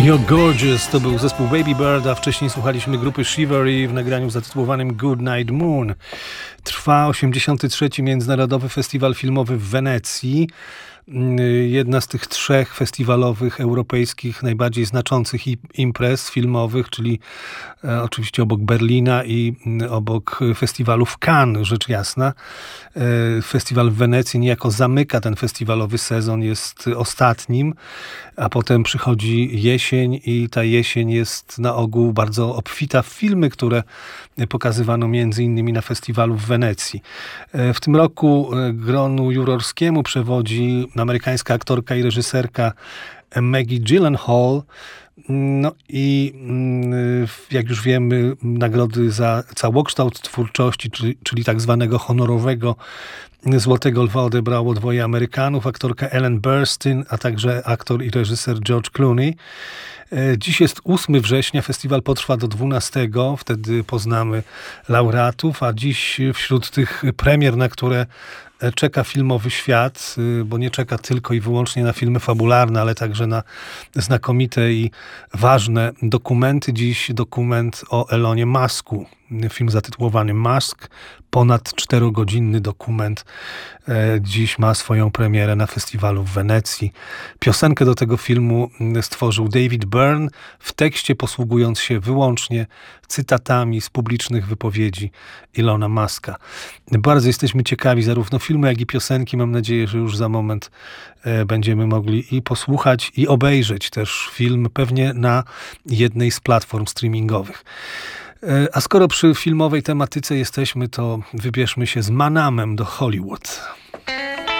You're Gorgeous to był zespół Baby Bird, a wcześniej słuchaliśmy grupy Shivery w nagraniu zatytułowanym Good Night Moon. Trwa 83. Międzynarodowy Festiwal Filmowy w Wenecji. Jedna z tych trzech festiwalowych, europejskich, najbardziej znaczących imprez filmowych, czyli oczywiście obok Berlina i obok festiwalu w Cannes, rzecz jasna. Festiwal w Wenecji niejako zamyka ten festiwalowy sezon, jest ostatnim, a potem przychodzi jesień i ta jesień jest na ogół bardzo obfita w filmy, które pokazywano między innymi na festiwalu w Wenecji. W tym roku gronu jurorskiemu przewodzi amerykańska aktorka i reżyserka Maggie Gyllenhaal. No i jak już wiemy, nagrody za całokształt twórczości, czyli tak zwanego honorowego Złotego Lwa odebrało dwoje Amerykanów, aktorka Ellen Burstyn, a także aktor i reżyser George Clooney. Dziś jest 8 września, festiwal potrwa do 12, wtedy poznamy laureatów, a dziś wśród tych premier, na które czeka filmowy świat, bo nie czeka tylko i wyłącznie na filmy fabularne, ale także na znakomite i ważne dokumenty. Dziś dokument o Elonie Musku. Film zatytułowany Musk, ponad 4-godzinny dokument. Dziś ma swoją premierę na festiwalu w Wenecji. Piosenkę do tego filmu stworzył David Byrne, w tekście posługując się wyłącznie cytatami z publicznych wypowiedzi Elona Muska. Bardzo jesteśmy ciekawi zarówno filmu, jak i piosenki. Mam nadzieję, że już za moment będziemy mogli i posłuchać, i obejrzeć też film, pewnie na jednej z platform streamingowych. A skoro przy filmowej tematyce jesteśmy, to wybierzmy się z Manamem do Hollywood.